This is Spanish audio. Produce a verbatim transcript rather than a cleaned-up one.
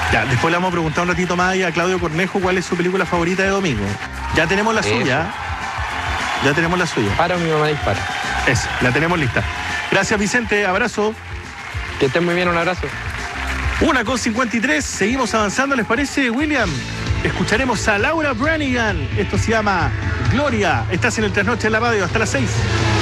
Ya, después le vamos a preguntar un ratito más a Claudio Cornejo cuál es su película favorita de domingo. Ya tenemos la Eso. suya. Ya tenemos la suya. Para mi mamá dispara. Eso, la tenemos lista. Gracias, Vicente. Abrazo. Que estén muy bien, un abrazo. Una con cincuenta y tres. Seguimos avanzando, ¿les parece, William? Escucharemos a Laura Branigan. Esto se llama Gloria. Estás en el Trasnoche en la radio hasta las seis.